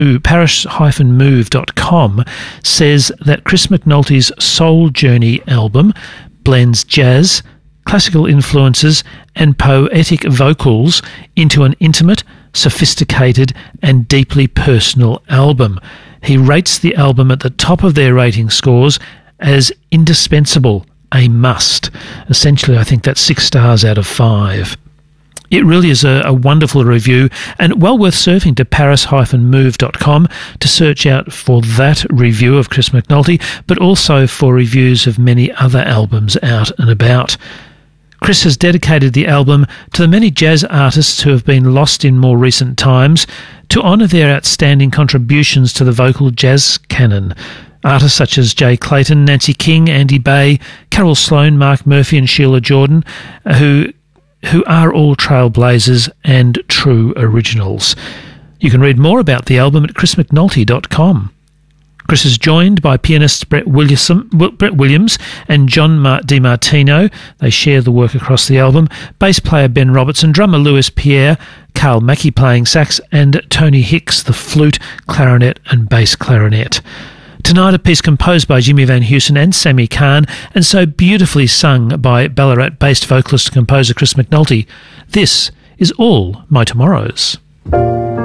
Parish-Move.com says that Chris McNulty's Soul Journey album blends jazz, classical influences and poetic vocals into an intimate, sophisticated and deeply personal album. He rates the album at the top of their rating scores as indispensable, a must. Essentially, I think that's 6 stars out of 5. It really is a wonderful review and well worth surfing to paris-move.com to search out for that review of Chris McNulty, but also for reviews of many other albums out and about. Chris has dedicated the album to the many jazz artists who have been lost in more recent times to honour their outstanding contributions to the vocal jazz canon. Artists such as Jay Clayton, Nancy King, Andy Bay, Carol Sloan, Mark Murphy and Sheila Jordan, who are all trailblazers and true originals. You can read more about the album at chrismcnulty.com. Chris is joined by pianists Brett Williams and John DiMartino. They share the work across the album. Bass player Ben Robertson, drummer Louis Pierre, Carl Mackey playing sax, and Tony Hicks, the flute, clarinet and bass clarinet. Tonight, a piece composed by Jimmy Van Heusen and Sammy Kahn, and so beautifully sung by Ballarat-based vocalist and composer Chris McNulty. This is All My Tomorrows.